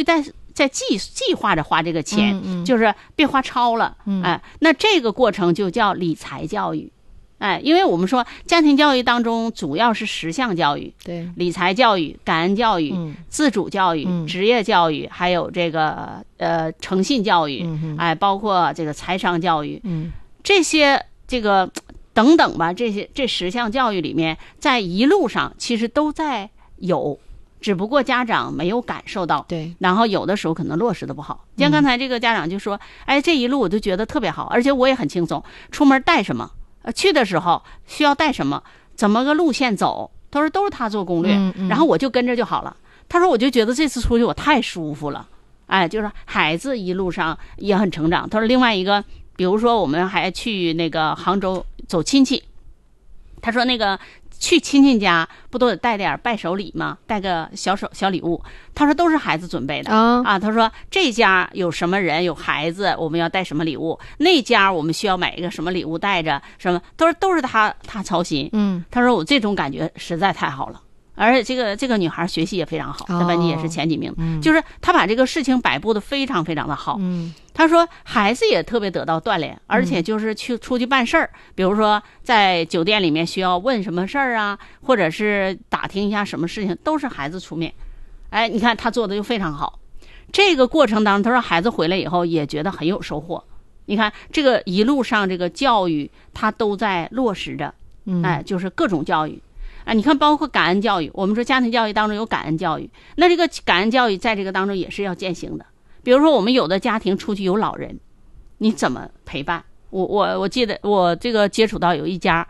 在计划着花这个钱，就是别花超了，那这个过程就叫理财教育。因为我们说家庭教育当中主要是10项教育， 对， 理财教育、感恩教育、自主教育、职业教育，还有这个诚信教育，包括这个财商教育，这些这个等等吧，这10项教育里面，在一路上其实都在有，只不过家长没有感受到， 对， 然后有的时候可能落实的不好。像刚才这个家长就说，这一路我就觉得特别好，而且我也很轻松，出门带什么。去的时候需要带什么，怎么个路线走，他说都是他做攻略，然后我就跟着就好了。他说我就觉得这次出去我太舒服了，就是孩子一路上也很成长。他说另外一个，比如说我们还去那个杭州走亲戚，他说那个去亲戚家不都得带点伴手礼吗？带个小礼物。他说都是孩子准备的他说这家有什么人有孩子，我们要带什么礼物，那家我们需要买一个什么礼物带着什么，都是他操心。他说我这种感觉实在太好了。而且这个女孩学习也非常好，在班级也是前几名，就是她把这个事情摆布的非常非常的好。她说孩子也特别得到锻炼，而且就是出去办事儿，比如说在酒店里面需要问什么事儿啊，或者是打听一下什么事情，都是孩子出面。你看她做的就非常好。这个过程当中，她说孩子回来以后也觉得很有收获。你看这个一路上这个教育，她都在落实着，就是各种教育。你看包括感恩教育，我们说家庭教育当中有感恩教育，那这个感恩教育在这个当中也是要践行的。比如说我们有的家庭出去有老人，你怎么陪伴？我记得我这个接触到有一家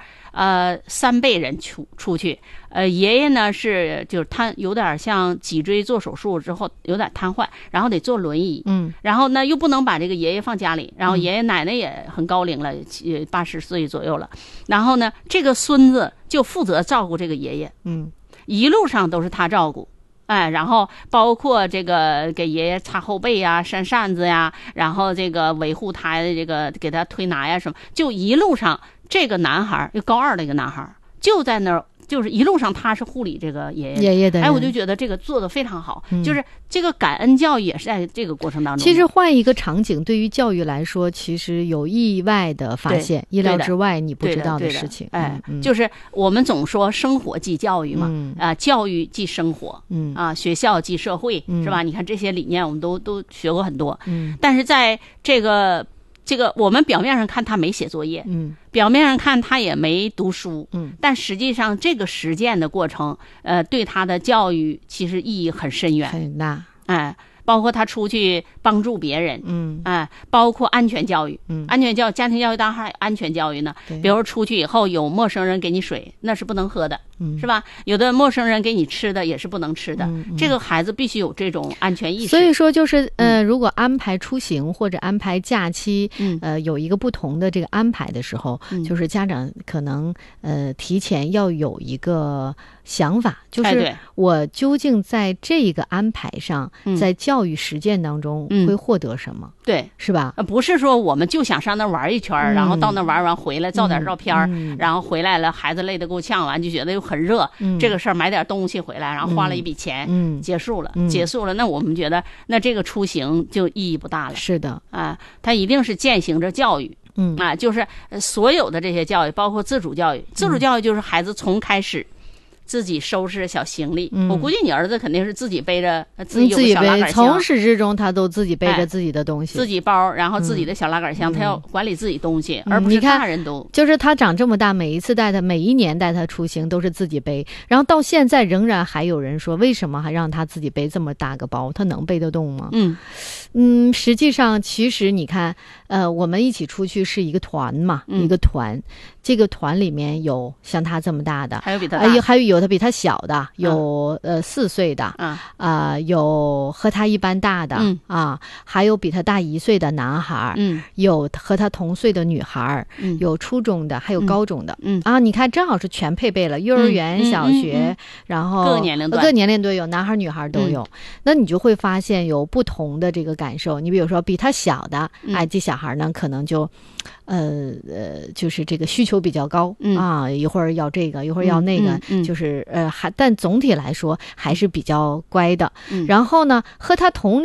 3辈人出去，爷爷呢就是有点像脊椎做手术之后有点瘫痪，然后得坐轮椅，然后呢又不能把这个爷爷放家里，然后爷爷奶奶也很高龄了，80岁左右了，然后呢这个孙子就负责照顾这个爷爷，一路上都是他照顾。然后包括这个给爷爷擦后背呀、扇扇子呀，然后这个维护他这个给他推拿呀什么，就一路上这个男孩，高2的一个男孩就在那儿，就是一路上他是护理这个爷爷的。我就觉得这个做得非常好，就是这个感恩教育也是在这个过程当中。 其实换一个场景，对于教育来说，其实有意外的发现，意料之外你不知道的事情。 就是我们总说生活即教育嘛，教育即生活，学校即社会，是吧？你看这些理念我们都学过很多，但是在这个我们表面上看他没写作业，表面上看他也没读书，但实际上这个实践的过程，对他的教育其实意义很深远， 很大。 包括他出去帮助别人，包括安全教育，安全教育、家庭教育当然还有安全教育呢。比如出去以后有陌生人给你水，那是不能喝的，是吧？有的陌生人给你吃的也是不能吃的，这个孩子必须有这种安全意识。 所以说就是如果安排出行或者安排假期，有一个不同的这个安排的时候，就是家长可能提前要有一个想法，就是我究竟在这个安排上，在教育实践当中会获得什么？ 对， 是吧？ 不是说我们就想上那玩一圈，然后到那玩完回来照点照片，然后回来了孩子累得够呛，完就觉得又很热，这个事儿买点东西回来，然后花了一笔钱，结束了。那我们觉得那这个出行就意义不大了。 是的， 它一定是践行着教育。就是所有的这些教育，包括自主教育。自主教育就是孩子从开始自己收拾小行李，我估计你儿子肯定是自己背着自己有个小拉杆箱， 从始至终他都自己背着自己的东西， 自己包，然后自己的小拉杆箱，他要管理自己东西，而不是大人都。 就是他长这么大，每一年带他出行都是自己背，然后到现在仍然还有人说，为什么还让他自己背这么大个包？他能背得动吗？实际上，其实你看，我们一起出去是一个团嘛，一个团。这个团里面有像他这么大的， 还有比他大， 还有他比他小的，有4岁的，有和他一般大的，还有比他大1岁的男孩，有和他同岁的女孩，有初中的，还有高中的，你看正好是全配备了，幼儿园、小学，然后各年龄都有，男孩女孩都有。那你就会发现有不同的这个感受。你比如说比他小的，这小孩呢可能就就是这个需求比较高，一会儿要这个，一会儿要那个，就是但总体来说还是比较乖的。然后呢，和他同